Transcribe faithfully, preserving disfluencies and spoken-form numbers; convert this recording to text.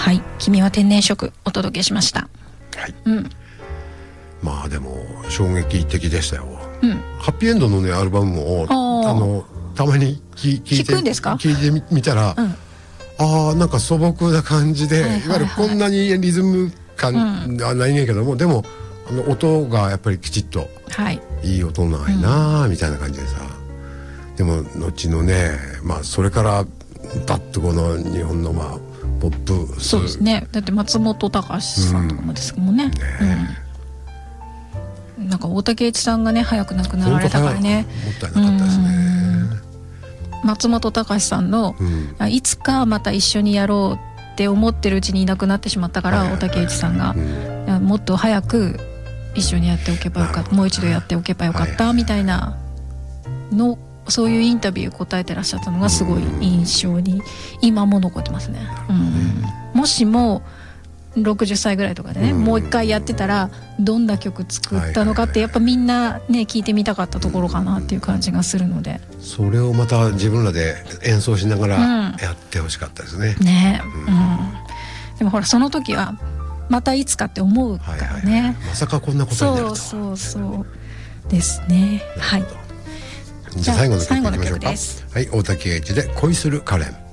はい、君は天然色お届けしました。 はい、 うん、 まあでも衝撃的でしたよ、 うん、 ハッピーエンドのねアルバムをあのたまに聞いて聞くんですか？ 聞いてみたら、うん、ああなんか素朴な感じで、はいはいはい、いわゆるこんなにリズム感はないねんけども、うん、でもあの音がやっぱりきちっと、はい、いい音ないなみたいな感じでさ、うん、でも後のね、まあそれからだっとこの日本のまあポップス、 そうですね、だって松本隆さんとかもですもんね、うんね、うん、なんか大竹栄一さんがね早く亡くなられたからね、 もったいなかったですね。 松本隆さんの、うん、いつかまた一緒にやろうって思ってるうちにいなくなってしまったから、大竹栄一さんが、うん、もっと早く一緒にやっておけばよかった、もう一度やっておけばよかった、はいはい、みたいなの、そういうインタビュー答えてらっしゃったのがすごい印象に今も残ってますね、うん、もしもろくじゅっさいぐらいとかでね、うん、もう一回やってたらどんな曲作ったのかってやっぱみんなね聞いてみたかったところかなっていう感じがするので、 それをまた自分らで演奏しながらやってほしかったですね、 うん、ね、うんうん、でもほらその時はまたいつかって思うからね、はいはいはい、 まさかこんなことになるとは。 そうそうそうですね。はい、 じゃあ最後の曲いきましょうか。 です。 はい、大竹栄一で恋するカレン。